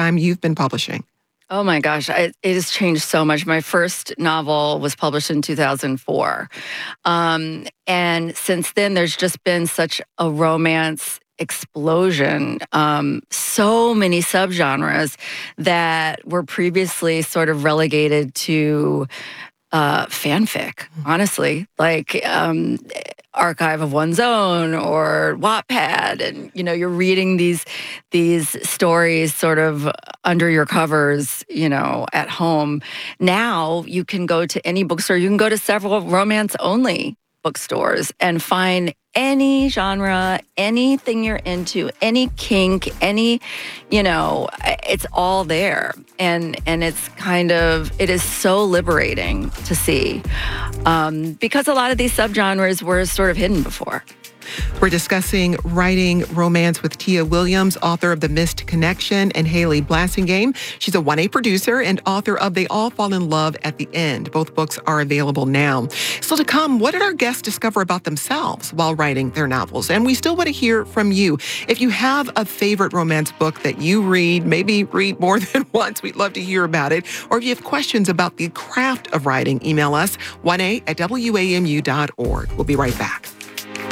time you've been publishing? Oh my gosh, it has changed so much. My first novel was published in 2004. And since then, there's just been such a romance explosion. So many subgenres that were previously sort of relegated to fanfic, honestly, like Archive of One's Own or Wattpad, and you're reading these stories sort of under your covers, at home. Now you can go to any bookstore. You can go to several romance-only bookstores and find any genre, anything you're into, any kink, it's all there. And it is so liberating to see because a lot of these subgenres were sort of hidden before. We're discussing writing romance with Tia Williams, author of The Missed Connection, and Haley Blassingame. She's a 1A producer and author of They All Fall in Love at the End. Both books are available now. Still to come, what did our guests discover about themselves while writing their novels? And we still want to hear from you. If you have a favorite romance book that you read, maybe read more than once, we'd love to hear about it. Or if you have questions about the craft of writing, email us 1A@WAMU.org. We'll be right back.